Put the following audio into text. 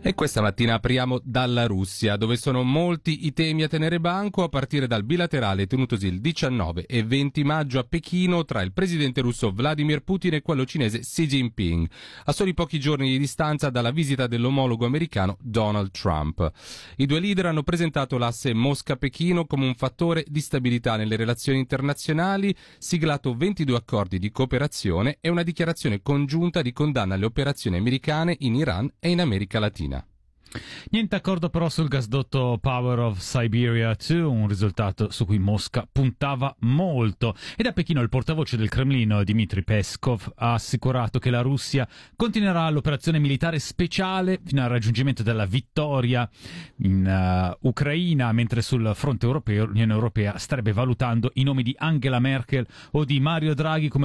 E questa mattina apriamo dalla Russia, dove sono molti i temi a tenere banco, a partire dal bilaterale tenutosi il 19 e 20 maggio a Pechino tra il presidente russo Vladimir Putin e quello cinese Xi Jinping, a soli pochi giorni di distanza dalla visita dell'omologo americano Donald Trump. I due leader hanno presentato l'asse Mosca-Pechino come un fattore di stabilità nelle relazioni internazionali, siglato 22 accordi di cooperazione e una dichiarazione congiunta di condanna alle operazioni americane in Iran e in America Latina. Niente accordo però sul gasdotto Power of Siberia 2, un risultato su cui Mosca puntava molto. E da Pechino il portavoce del Cremlino, Dmitry Peskov, ha assicurato che la Russia continuerà l'operazione militare speciale fino al raggiungimento della vittoria in Ucraina, mentre sul fronte europeo l'Unione Europea starebbe valutando i nomi di Angela Merkel o di Mario Draghi come